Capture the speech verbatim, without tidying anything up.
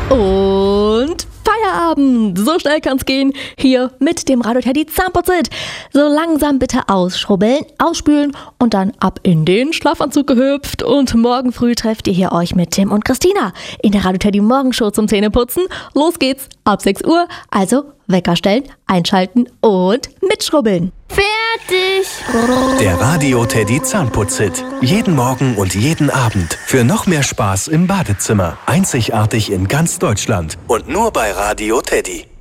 Und Feierabend! So schnell kann's gehen. Hier mit dem Radio Teddy Zahnputzit. So langsam bitte ausschrubbeln, ausspülen und dann ab in den Schlafanzug gehüpft. Und morgen früh trefft ihr hier euch mit Tim und Christina in der Radio Teddy Morgenshow zum Zähneputzen. Los geht's ab sechs Uhr. Also Wecker stellen, einschalten und mitschrubbeln. Fertig! Der Radio Teddy Zahnputzit. Jeden Morgen und jeden Abend. Für noch mehr Spaß im Badezimmer. Einzigartig in ganz Deutschland. Und nur bei Radio Teddy.